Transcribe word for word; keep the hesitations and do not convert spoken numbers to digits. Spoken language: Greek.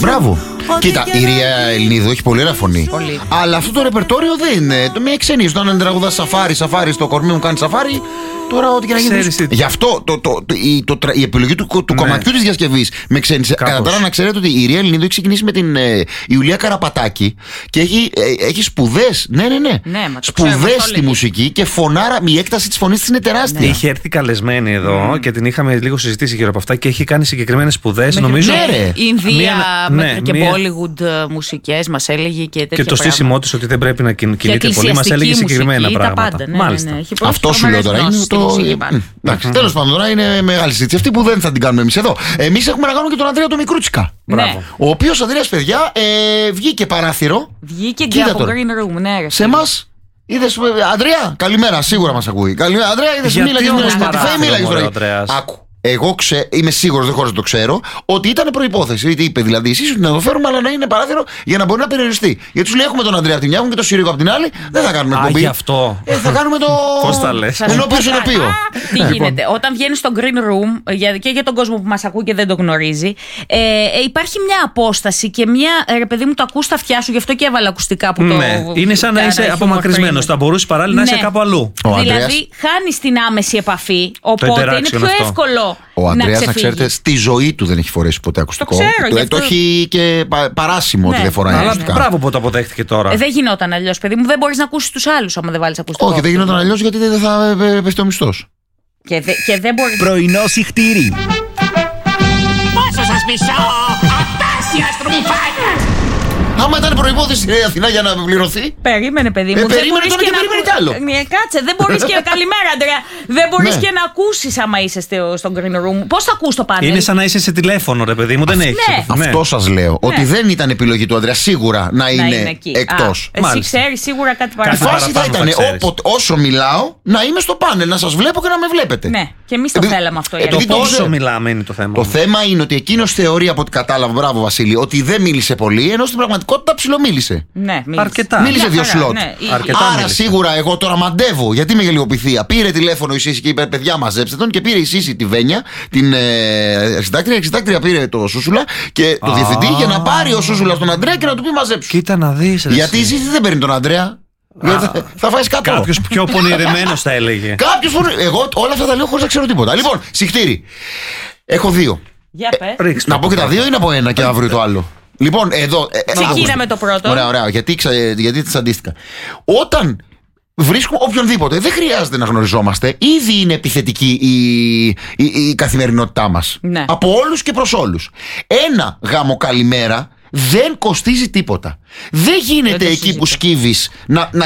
Μπράβο. Κοίτα, η Ρία Ελληνίδου έχει πολύ ωραία φωνή. Πολύ. Αλλά αυτό το ρεπερτόριο δεν είναι. Με εξενείς. Όταν τραγουδά σαφάρι, σαφάρι, στο κορμί μου κάνει σαφάρι. Τώρα, ό,τι και να γίνει. Γι' αυτό το, το, το, η, το, η επιλογή του, του ναι. κομματιού της διασκευής με ξένησε. Κατά τα άλλα, να ξέρετε ότι η Ρία Ελληνίδου έχει ξεκινήσει με την ε, Ιουλία Καραπατάκη και έχει, ε, έχει σπουδές. Ναι, ναι, ναι. ναι σπουδές στη μουσική και φωνάρα. Η έκταση της φωνής της είναι τεράστια. Ναι. Είχε έρθει καλεσμένη εδώ mm. και την είχαμε λίγο συζητήσει γύρω από αυτά και έχει κάνει συγκεκριμένες σπουδές. Νομίζω. Ναι, ρε. Ινδία ναι, και μία... Bollywood μουσικές μας έλεγε και τέτοια. Και το στήσιμό της ότι δεν πρέπει να κινείται πολύ μας έλεγε συγκεκριμένα πράγματα. Μάλιστα. Αυτό σου λέω τώρα. Εντάξει, τέλος πάντων, τώρα είναι μεγάλη συζήτηση αυτή που δεν θα την κάνουμε εμείς εδώ. Εμείς έχουμε να κάνουμε και τον Ανδρέα τον Μικρούτσικα. Ναι. Ο οποίος Ανδρέας, παιδιά, ε, βγήκε παράθυρο. Βγήκε και από Green Room, ναι. Σε εμάς. Είδες, Ανδρέα, καλημέρα, σίγουρα μας ακούει. Καλημέρα, Ανδρέα, είδες, μίλαγες με το Spotify, μίλαγες τώρα. Άκου. Εγώ ξέ, είμαι σίγουρος, δεν χωρίς να το ξέρω, ότι ήταν προϋπόθεση. Γιατί είπε δηλαδή εσείς ότι να το φέρουμε, αλλά να είναι παράθυρο για να μπορεί να περιοριστεί. Γιατί τους λέει: έχουμε τον Ανδρέα από τη μια και τον Σύρικο από την άλλη, δεν θα κάνουμε εκπομπή. Α, γι' αυτό. Ε, θα κάνουμε το. Πώς τα λες. Ενώ ποιος είναι ποιο. Τι γίνεται. Όταν βγαίνει στο Green Room, και για τον κόσμο που μας ακούει και δεν το γνωρίζει, ε, υπάρχει μια απόσταση και μια. Ρε παιδί μου, το ακούς στα αυτιά σου, γι' αυτό και έβαλα ακουστικά που το. Ναι. Είναι σαν να είσαι απομακρυσμένος. Θα μπορούσε παράλληλα να είσαι κάπου αλλού. Δηλαδή, χάνεις την άμεση επαφή. Οπότε είναι πιο εύκολο. Ο Ανδρέας, να ξέρετε, στη ζωή του δεν έχει φορέσει ποτέ ακουστικό. Το ξέρω, το, αυτό... το έχει και παράσημο ναι, ότι δεν φοράει αλλά ακουστικά. Μπράβο που το αποδέχτηκε τώρα. Ε, δεν γινόταν αλλιώς, παιδί μου. Δεν μπορείς να ακούσεις τους άλλους άμα δεν βάλεις ακουστικό. Όχι, δεν γινόταν αλλιώς γιατί δεν θα πέσει ο μισθός. Και, δε, και δεν μπορεί. Πρωινό συχτήρι. Πόσο σας μισώ, απτάσια στρουμφάκια. Άμα ήταν προϋπόθεση η Αθηνά για να πληρωθεί. Περίμενε, παιδί μου. Ε, περίμενε τώρα και, και περίμενε κι άλλο. Ναι, κάτσε, δεν μπορείς και. Καλημέρα, Αντρέα. Δεν μπορείς ναι. και να ακούσεις άμα είσαι στο Green Room. Πώς θα ακούς το πάνελ. Είναι σαν να είσαι σε τηλέφωνο, ρε παιδί μου, δεν έχει. Ναι. Αυτό σας λέω. Ναι. Ότι δεν ήταν επιλογή του Ανδρέα σίγουρα να είναι, να είναι εκτός. Α, εσύ ξέρεις σίγουρα κάτι παραπάνω. Η φάση θα ήταν όσο μιλάω να είμαι στο πάνελ, να σας βλέπω και να με βλέπετε. Ναι, και εμείς το θέλαμε αυτό. Το πόσο μιλάμε είναι το θέμα. Το θέμα είναι ότι εκείνος θεωρεί από ό,τι κατάλαβα, μπράβο Βασίλη, ότι δεν μίλησε πολύ, ενώ στην πραγματικότητα ψιλομίλησε. Ναι, μίλησε. Αρκετά. Μίλησε δύο σλότ. Ναι. Άρα μίλησε. Σίγουρα εγώ τώρα μαντεύω, γιατί είμαι γελιοπηθεία. Πήρε τηλέφωνο η Σύση και είπε: παιδιά, μαζέψτε τον. Και πήρε η Σύση τη Βένια, την ε, συντάκτρια. Η συντάκτρια πήρε το Σούσουλα και το ah. διευθυντή για να πάρει ο Σούσουλα τον Αντρέα και να του πει μαζέψου. Κοίτα να δεις. Γιατί η Σύση δεν παίρνει τον Αντρέα. Θα, θα φάει κάτω. Κάποιο πιο πονηρεμένο θα έλεγε. Κάποιο πονηρεμένο. Εγώ όλα αυτά τα λέω χωρίς να ξέρω τίποτα. Λοιπόν, συχτήρι. Έχω δύο. Για πες. Ε, να πω και τα δύο ή να πω ένα και αύριο το άλλο. Λοιπόν, εδώ. Ξεκίνα με το πρώτο. Ωραία, ωραία. Γιατί, γιατί τις αντίστοιχα. Όταν βρίσκουμε οποιονδήποτε, δεν χρειάζεται να γνωριζόμαστε. Ήδη είναι επιθετική η, η, η καθημερινότητά μας. Ναι. Από όλους και προς όλους. Ένα γάμο καλημέρα δεν κοστίζει τίποτα. Δεν γίνεται εκεί που σκύβεις να, να